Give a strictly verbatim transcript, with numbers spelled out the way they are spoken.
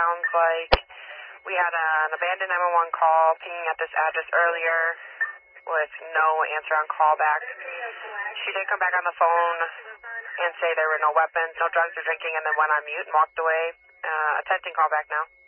sounds like we had an abandoned nine one one call pinging at this address earlier with no answer on callback. She did come back on the phone and say there were no weapons, no drugs or drinking, and then went on mute and walked away. Uh, attempting callback now.